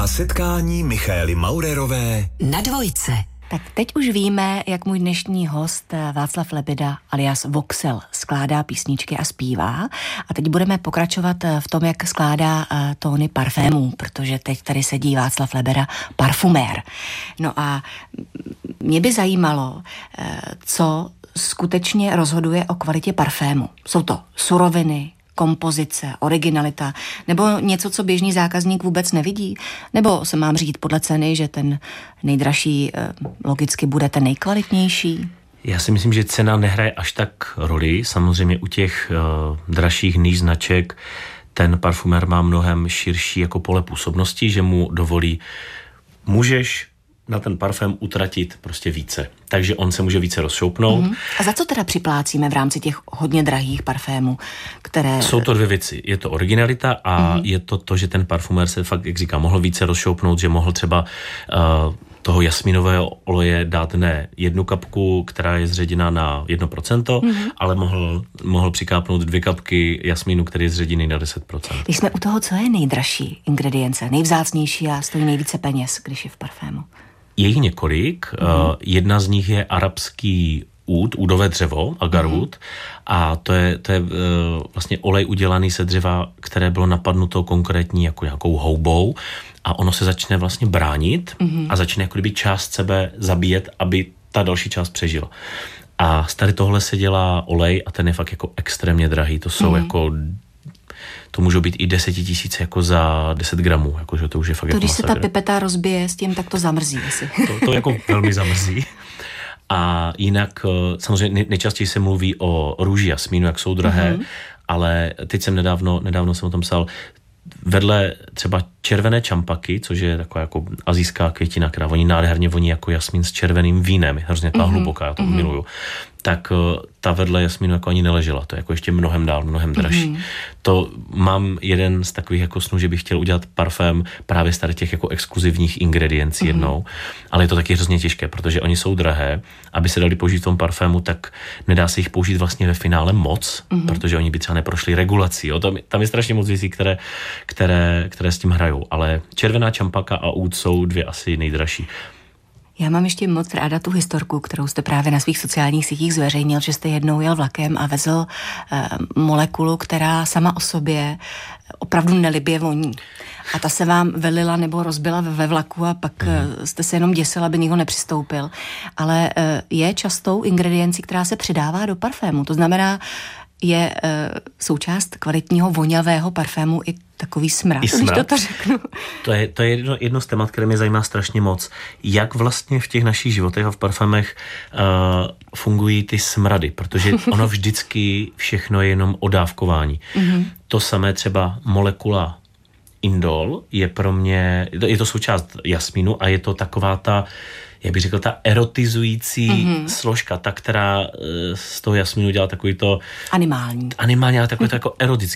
Vzácná setkání Michaely Maurerové na Dvojce. Tak teď už víme, jak můj dnešní host Václav Lebeda alias Voxel skládá písničky a zpívá. A teď budeme pokračovat v tom, jak skládá tóny parfémů, protože teď tady sedí Václav Lebeda, parfumér. No a mě by zajímalo, co skutečně rozhoduje o kvalitě parfému. Jsou to suroviny, kompozice, originalita, nebo něco, co běžný zákazník vůbec nevidí? Nebo se mám řídit podle ceny, že ten nejdražší logicky bude ten nejkvalitnější? Já si myslím, že cena nehraje až tak roli. Samozřejmě u těch dražších níž značek ten parfumér má mnohem širší jako pole působnosti, že mu dovolí, můžeš na ten parfém utratit prostě více. Takže on se může více rozšoupnout. A za co teda připlácíme v rámci těch hodně drahých parfémů, které... Jsou to dvě věci. Je to originalita a je to, že ten parfumér se fakt, jak říkám, mohl více rozšoupnout, že mohl třeba toho jasminového oleje dát ne jednu kapku, která je zředěna na 1%, ale mohl přikápnout 2 kapky jasmínu, který je zředěný na 10%. Když jsme u toho, co je nejdražší ingredience, nejvzácnější a stojí nejvíce peněz, když je v parfému? Je jich několik. Jedna z nich je arabský údové dřevo, agarwood, a to je vlastně olej udělaný ze dřeva, které bylo napadnuto konkrétní jako nějakou houbou, a ono se začne vlastně bránit a začne jako kdyby část sebe zabíjet, aby ta další část přežila. A z tady tohle se dělá olej a ten je fakt jako extrémně drahý. To jsou jako... To můžou být i 10 000 jako za 10 gramů. Jakože to už je fakt to, jako když masakr. se ta pipeta rozbije s tím, tak to zamrzí asi. To jako velmi zamrzí. A jinak samozřejmě nejčastěji se mluví o růži jasmínu, jak jsou drahé, ale teď jsem nedávno jsem o tom psal, vedle třeba červené čampaky, což je taková jako asijská květina, která voní nádherně, voní jako jasmín s červeným vínem, je hrozně taková hluboká, já to miluju. Tak ta vedle jasmínu jako ani neležela, to je jako ještě mnohem dál, mnohem dražší. To mám jeden z takových jako snů, že bych chtěl udělat parfém právě z tady těch jako exkluzivních ingrediencí jednou, ale je to taky hrozně těžké, protože oni jsou drahé, aby se dali použít v tom parfému, tak nedá se jich použít vlastně ve finále moc, protože oni by třeba neprošli regulací. Jo? Tam je strašně moc věcí, které s tím hrajou, ale červená čampaka a úd jsou 2 asi nejdražší. Já mám ještě moc ráda tu historku, kterou jste právě na svých sociálních sítích zveřejnil, že jste jednou jel vlakem a vezl molekulu, která sama o sobě opravdu nelibě voní. A ta se vám vylila nebo rozbila ve vlaku a pak jste se jenom děsil, aby nikdo nepřistoupil. Ale je častou ingrediencí, která se přidává do parfému. To znamená, je součást kvalitního voňavého parfému i takový smrad, když to řeknu. To je jedno z témat, které mě zajímá strašně moc. Jak vlastně v těch našich životech a v parfémech fungují ty smrady, protože ono vždycky všechno je jenom o dávkování. To samé třeba molekula indol je pro mě, je to součást jasmínu a je to taková ta, jak bych řekl, ta erotizující složka, ta, která z toho jasmínu dělá takový to... Animální, ale takový to jako erotický.